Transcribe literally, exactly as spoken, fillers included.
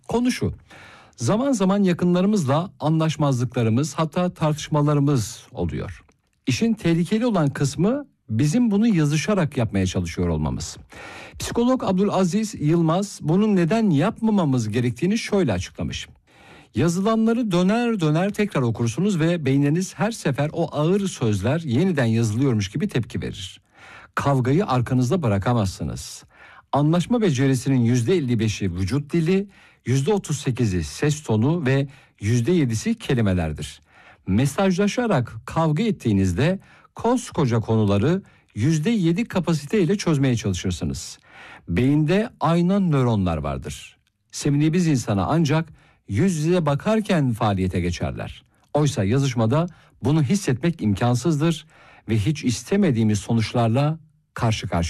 Konu şu: zaman zaman yakınlarımızla anlaşmazlıklarımız, hatta tartışmalarımız oluyor. İşin tehlikeli olan kısmı bizim bunu yazışarak yapmaya çalışıyor olmamız. Psikolog Abdülaziz Yılmaz bunun neden yapmamamız gerektiğini şöyle açıklamış: yazılanları döner döner tekrar okursunuz ve beyniniz her sefer o ağır sözler yeniden yazılıyormuş gibi tepki verir. Kavgayı arkanızda bırakamazsınız. Anlaşma becerisinin yüzde elli beşi vücut dili, yüzde otuz sekizi ses tonu ve yüzde yedisi kelimelerdir. Mesajlaşarak kavga ettiğinizde koskoca konuları yüzde yedi kapasiteyle çözmeye çalışırsınız. Beyinde ayna nöronlar vardır. Seminibiz insana ancak yüz yüze bakarken faaliyete geçerler. Oysa yazışmada bunu hissetmek imkansızdır ve hiç istemediğimiz sonuçlarla karşı karşıya